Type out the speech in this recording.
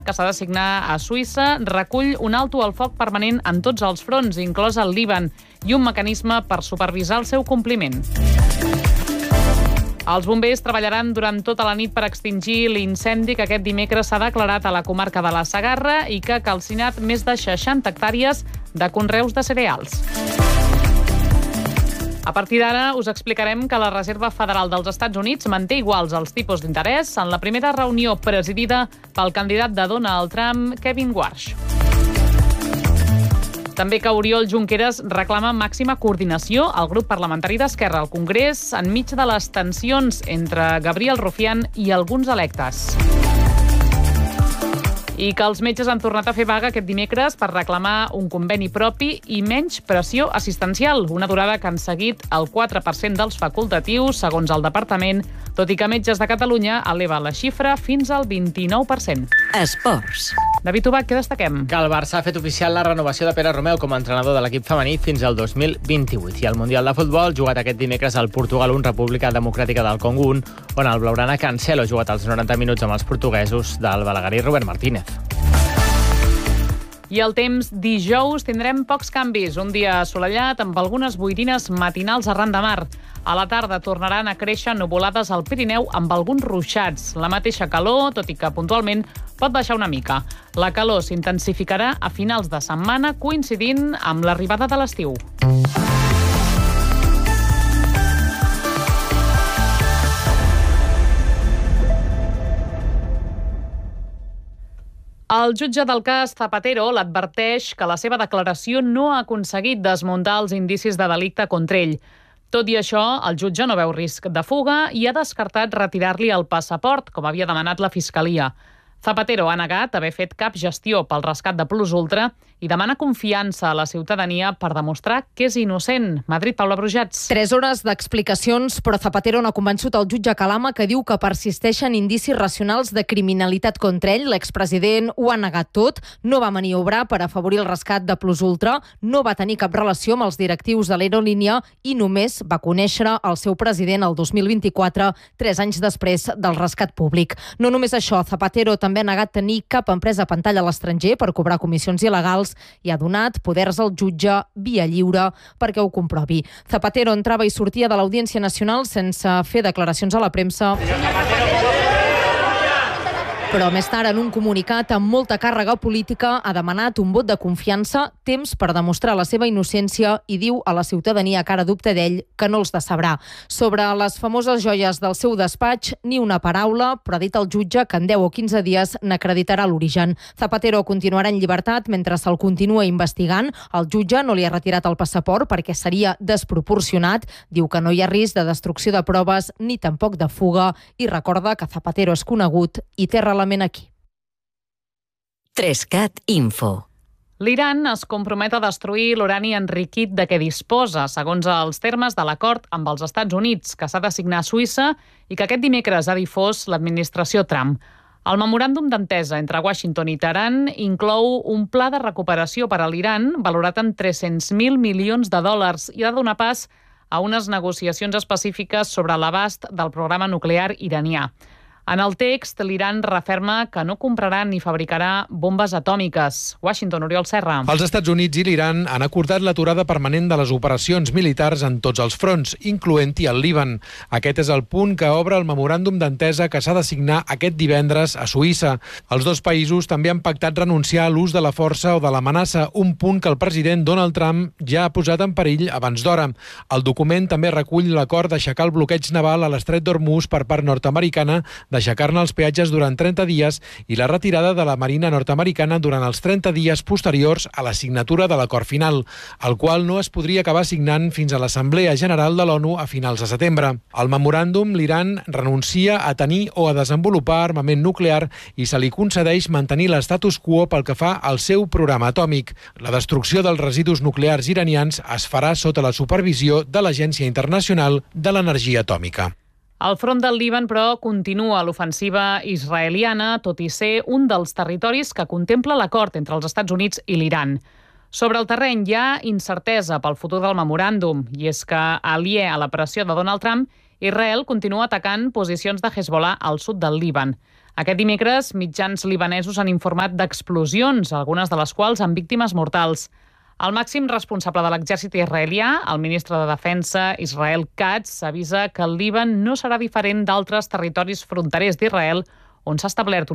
que s'ha de signar a Suïssa recull un alto al foc permanent en tots els fronts, inclòs el Líban, i un mecanisme per supervisar el seu compliment. Els bombers treballaran durant tota la nit per extingir l'incendi que aquest dimecres s'ha declarat a la comarca de la Segarra i que ha calcinat més de 60 hectàrees de conreus de cereals. A partir d'ara us explicarem que la Reserva Federal dels Estats Units manté iguals els tipus d'interès en la primera reunió presidida pel candidat de Donald Trump, Kevin Warsh. També que Oriol Junqueras reclama màxima coordinació al grup parlamentari d'Esquerra al Congrés enmig de les tensions entre Gabriel Rufián i alguns electes. I que els metges han tornat a fer vaga aquest dimecres per reclamar un conveni propi i menys pressió assistencial, una durada que han seguit el 4% dels facultatius, segons el departament, tot i que Metges de Catalunya eleva la xifra fins al 29%. Esports. David Ubach, què destaquem? Que el Barça ha fet oficial la renovació de Pere Romeu com a entrenador de l'equip femení fins al 2028. I el Mundial de Futbol, jugat aquest dimecres al Portugal 1, República Democràtica del Congo 1, on el blaugrana Cancelo ha jugat els 90 minuts amb els portuguesos del Balaguer i Robert Martínez. I el temps, dijous tindrem pocs canvis. Un dia assolellat amb algunes boirines matinals arran de mar. A la tarda tornaran a créixer nuvolades al Pirineu amb alguns ruixats. La mateixa calor, tot i que puntualment pot baixar una mica. La calor s'intensificarà a finals de setmana, coincidint amb l'arribada de l'estiu. El jutge del cas Zapatero l'adverteix que la seva declaració no ha aconseguit desmuntar els indicis de delicte contra ell. Tot i això, el jutge no veu risc de fuga i ha descartat retirar-li el passaport, com havia demanat la Fiscalia. Zapatero ha negat haver fet cap gestió pel rescat de Plus Ultra i demana confiança a la ciutadania per demostrar que és innocent. Madrid, Paula Brujats. 3 hores d'explicacions, però Zapatero no ha convençut el jutge Calama, que diu que persisteixen indicis racionals de criminalitat contra ell. L'expresident ho ha negat tot, no va maniobrar per afavorir el rescat de Plus Ultra, no va tenir cap relació amb els directius de l'aerolínia i només va conèixer el seu president el 2024, 3 anys després del rescat públic. No només això, Zapatero també ha negat tenir cap empresa pantalla a l'estranger per cobrar comissions il·legals i ha donat poders al jutge via lliure perquè ho comprovi. Zapatero entrava i sortia de l'Audiència Nacional sense fer declaracions a la premsa. Però més tard, en un comunicat amb molta càrrega política, ha demanat un vot de confiança, temps per demostrar la seva innocència i diu a la ciutadania que ara dubta d'ell que no els decebrà. Sobre les famoses joies del seu despatx, ni una paraula, però ha dit el jutge que en 10 o 15 dies n'acreditarà l'origen. Zapatero continuarà en llibertat mentre se'l continua investigant. El jutge no li ha retirat el passaport perquè seria desproporcionat. Diu que no hi ha risc de destrucció de proves ni tampoc de fuga i recorda que Zapatero és conegut i té aquí. 3CAT Info. L'Iran es compromet a destruir l'urani enriquit de què disposa, segons els termes de l'acord amb els Estats Units, que s'ha de signar a Suïssa i que aquest dimecres ha difós l'administració Trump. El memoràndum d'entesa entre Washington i Teheran inclou un pla de recuperació per a l'Iran valorat en 300.000 milions de dòlars i ha de donar pas a unes negociacions específiques sobre l'abast del programa nuclear iranià. En el text, l'Iran referma que no comprarà ni fabricarà bombes atòmiques. Washington, Oriol Serra. Els Estats Units i l'Iran han acordat l'aturada permanent de les operacions militars en tots els fronts, incloent-hi el Líban. Aquest és el punt que obre el memoràndum d'entesa que s'ha de signar aquest divendres a Suïssa. Els dos països també han pactat renunciar a l'ús de la força o de l'amenaça, un punt que el president Donald Trump ja ha posat en perill abans d'hora. El document també recull l'acord d'aixecar el bloqueig naval a l'estret d'Hormuz per part nord-americana, d'aixecar-ne els peatges durant 30 dies i la retirada de la Marina nord-americana durant els 30 dies posteriors a la signatura de l'acord final, el qual no es podria acabar signant fins a l'Assemblea General de l'ONU a finals de setembre. Al memoràndum, l'Iran renuncia a tenir o a desenvolupar armament nuclear i se li concedeix mantenir l'estatus quo pel que fa al seu programa atòmic. La destrucció dels residus nuclears iranians es farà sota la supervisió de l'Agència Internacional de l'Energia Atòmica. Al front del Líban, però, continua l'ofensiva israeliana, tot i ser un dels territoris que contempla l'acord entre els Estats Units i l'Iran. Sobre el terreny hi ha incertesa pel futur del memoràndum, i és que, aliè a la pressió de Donald Trump, Israel continua atacant posicions de Hezbollah al sud del Líban. Aquest dimecres, mitjans libanesos han informat d'explosions, algunes de les quals amb víctimes mortals. El màxim responsable de l'exèrcit israelià, el ministre de Defensa, Israel Katz, avisa que el Líban no serà diferent d'altres territoris fronterers d'Israel on s'ha establert